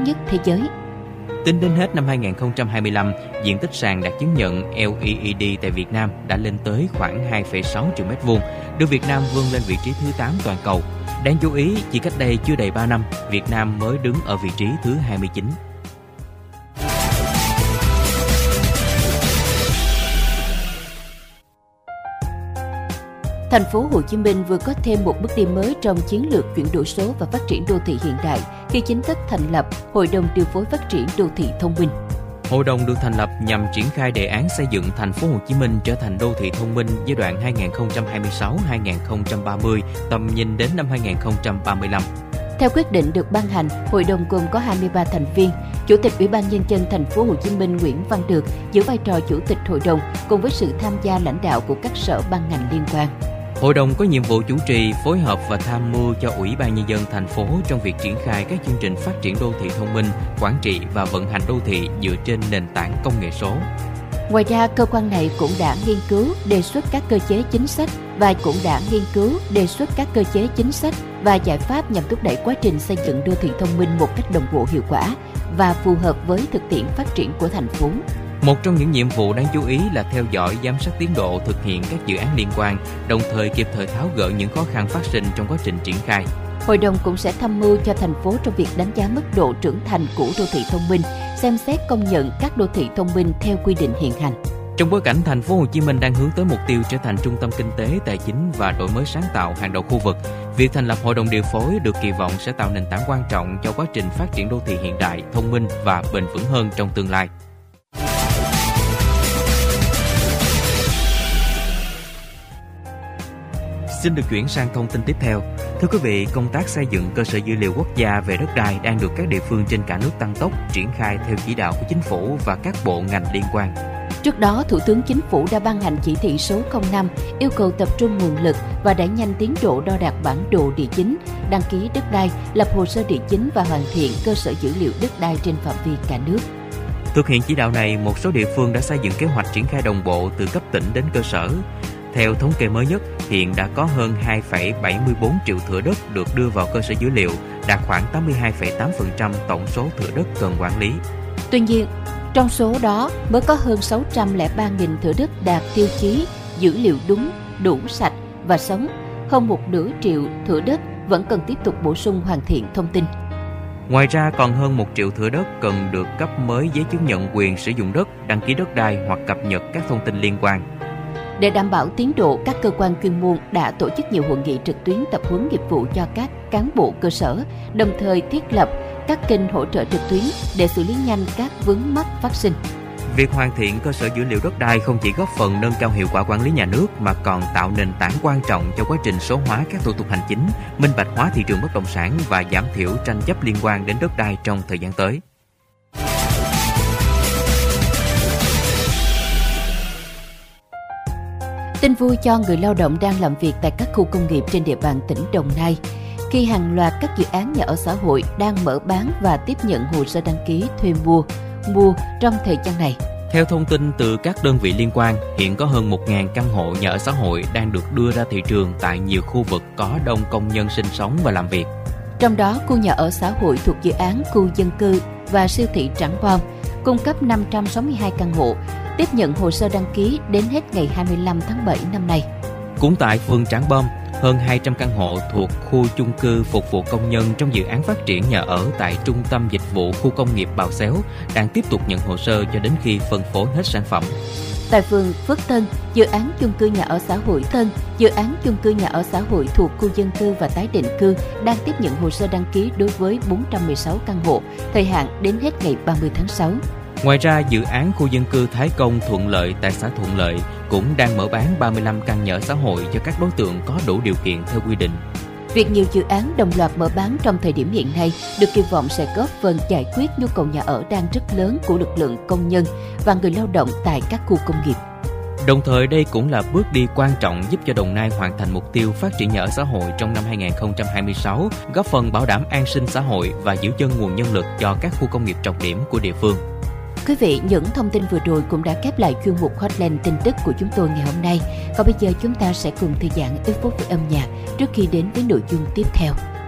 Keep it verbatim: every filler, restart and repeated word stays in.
nhất thế giới. Tính đến hết năm hai không hai lăm, diện tích sàn đạt chứng nhận L E E D tại Việt Nam đã lên tới khoảng hai phẩy sáu triệu mét vuông, đưa Việt Nam vươn lên vị trí thứ tám toàn cầu. Đáng chú ý, chỉ cách đây chưa đầy ba năm, Việt Nam mới đứng ở vị trí thứ hai mươi chín. Thành phố Hồ Chí Minh vừa có thêm một bước đi mới trong chiến lược chuyển đổi số và phát triển đô thị hiện đại khi chính thức thành lập Hội đồng điều phối phát triển đô thị thông minh. Hội đồng được thành lập nhằm triển khai đề án xây dựng Thành phố Hồ Chí Minh trở thành đô thị thông minh giai đoạn hai nghìn không trăm hai mươi sáu đến hai nghìn không trăm ba mươi, tầm nhìn đến năm hai nghìn không trăm ba mươi lăm. Theo quyết định được ban hành, hội đồng gồm có hai mươi ba thành viên. Chủ tịch Ủy ban Nhân dân Thành phố Hồ Chí Minh Nguyễn Văn Được giữ vai trò chủ tịch hội đồng cùng với sự tham gia lãnh đạo của các sở ban ngành liên quan. Hội đồng có nhiệm vụ chủ trì, phối hợp và tham mưu cho Ủy ban Nhân dân thành phố trong việc triển khai các chương trình phát triển đô thị thông minh, quản trị và vận hành đô thị dựa trên nền tảng công nghệ số. Ngoài ra, cơ quan này cũng đã nghiên cứu, đề xuất các cơ chế chính sách và cũng đã nghiên cứu, đề xuất các cơ chế chính sách và giải pháp nhằm thúc đẩy quá trình xây dựng đô thị thông minh một cách đồng bộ, hiệu quả và phù hợp với thực tiễn phát triển của thành phố. Một trong những nhiệm vụ đáng chú ý là theo dõi, giám sát tiến độ thực hiện các dự án liên quan, đồng thời kịp thời tháo gỡ những khó khăn phát sinh trong quá trình triển khai. Hội đồng cũng sẽ tham mưu cho thành phố trong việc đánh giá mức độ trưởng thành của đô thị thông minh, xem xét công nhận các đô thị thông minh theo quy định hiện hành. Trong bối cảnh thành phố Hồ Chí Minh đang hướng tới mục tiêu trở thành trung tâm kinh tế, tài chính và đổi mới sáng tạo hàng đầu khu vực, việc thành lập hội đồng điều phối được kỳ vọng sẽ tạo nền tảng quan trọng cho quá trình phát triển đô thị hiện đại, thông minh và bền vững hơn trong tương lai. Xin được chuyển sang thông tin tiếp theo. Thưa quý vị, công tác xây dựng cơ sở dữ liệu quốc gia về đất đai đang được các địa phương trên cả nước tăng tốc triển khai theo chỉ đạo của Chính phủ và các bộ ngành liên quan. Trước đó, Thủ tướng Chính phủ đã ban hành chỉ thị số không năm yêu cầu tập trung nguồn lực và đẩy nhanh tiến độ đo đạc bản đồ địa chính, đăng ký đất đai, lập hồ sơ địa chính và hoàn thiện cơ sở dữ liệu đất đai trên phạm vi cả nước. Thực hiện chỉ đạo này, một số địa phương đã xây dựng kế hoạch triển khai đồng bộ từ cấp tỉnh đến cơ sở. Theo thống kê mới nhất, hiện đã có hơn hai phẩy bảy mươi tư triệu thửa đất được đưa vào cơ sở dữ liệu, đạt khoảng tám mươi hai phẩy tám phần trăm tổng số thửa đất cần quản lý. Tuy nhiên, trong số đó mới có hơn sáu trăm lẻ ba nghìn thửa đất đạt tiêu chí dữ liệu đúng, đủ sạch và sống. Hơn một nửa triệu thửa đất vẫn cần tiếp tục bổ sung hoàn thiện thông tin. Ngoài ra, còn hơn một triệu thửa đất cần được cấp mới giấy chứng nhận quyền sử dụng đất, đăng ký đất đai hoặc cập nhật các thông tin liên quan. Để đảm bảo tiến độ, các cơ quan chuyên môn đã tổ chức nhiều hội nghị trực tuyến tập huấn nghiệp vụ cho các cán bộ cơ sở, đồng thời thiết lập các kênh hỗ trợ trực tuyến để xử lý nhanh các vướng mắc phát sinh. Việc hoàn thiện cơ sở dữ liệu đất đai không chỉ góp phần nâng cao hiệu quả quản lý nhà nước mà còn tạo nền tảng quan trọng cho quá trình số hóa các thủ tục hành chính, minh bạch hóa thị trường bất động sản và giảm thiểu tranh chấp liên quan đến đất đai trong thời gian tới. Tin vui cho người lao động đang làm việc tại các khu công nghiệp trên địa bàn tỉnh Đồng Nai, khi hàng loạt các dự án nhà ở xã hội đang mở bán và tiếp nhận hồ sơ đăng ký thuê mua, mua trong thời gian này. Theo thông tin từ các đơn vị liên quan, hiện có hơn một nghìn căn hộ nhà ở xã hội đang được đưa ra thị trường tại nhiều khu vực có đông công nhân sinh sống và làm việc. Trong đó, khu nhà ở xã hội thuộc dự án khu dân cư và siêu thị Trảng Bom cung cấp năm trăm sáu mươi hai căn hộ, tiếp nhận hồ sơ đăng ký đến hết ngày hai mươi lăm tháng bảy năm nay. Cũng tại phường Trảng Bom, hơn hai trăm căn hộ thuộc khu chung cư phục vụ công nhân trong dự án phát triển nhà ở tại Trung tâm Dịch vụ Khu công nghiệp Bào Xéo đang tiếp tục nhận hồ sơ cho đến khi phân phối hết sản phẩm. Tại phường Phước Tân, dự án chung cư nhà ở xã hội Tân, dự án chung cư nhà ở xã hội thuộc khu dân cư và tái định cư đang tiếp nhận hồ sơ đăng ký đối với bốn trăm mười sáu căn hộ, thời hạn đến hết ngày ba mươi tháng sáu. Ngoài ra, dự án khu dân cư Thái Công Thuận Lợi tại xã Thuận Lợi cũng đang mở bán ba mươi lăm căn nhà ở xã hội cho các đối tượng có đủ điều kiện theo quy định. Việc nhiều dự án đồng loạt mở bán trong thời điểm hiện nay được kỳ vọng sẽ góp phần giải quyết nhu cầu nhà ở đang rất lớn của lực lượng công nhân và người lao động tại các khu công nghiệp. Đồng thời, đây cũng là bước đi quan trọng giúp cho Đồng Nai hoàn thành mục tiêu phát triển nhà ở xã hội trong năm hai không hai sáu, góp phần bảo đảm an sinh xã hội và giữ chân nguồn nhân lực cho các khu công nghiệp trọng điểm của địa phương. Quý vị, những thông tin vừa rồi cũng đã khép lại chuyên mục Hotline tin tức của chúng tôi ngày hôm nay. Còn bây giờ chúng ta sẽ cùng thư giãn ít phút với âm nhạc trước khi đến với nội dung tiếp theo.